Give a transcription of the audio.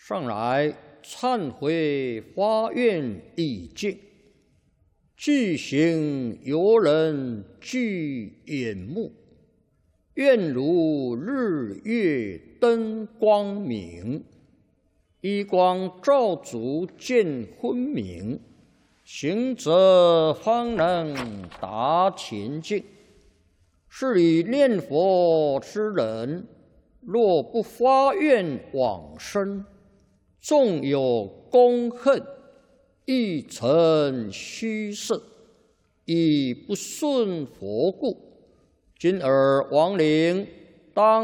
上来忏悔发愿已尽，具行游人具眼目，愿如日月灯光明，一光照足见昏明，行者方能达前境。是以念佛之人，若不发愿往生，纵有功恨，亦成虚设，以不顺佛故。今尔亡灵当